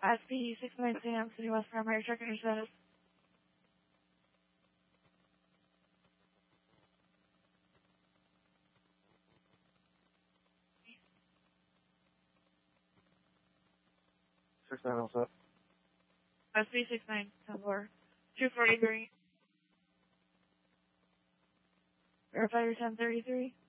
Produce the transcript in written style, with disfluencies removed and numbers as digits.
SP 69 Sam, City West Primary, checking your status. SP 69 Tumblr, 243. Verify your 1033.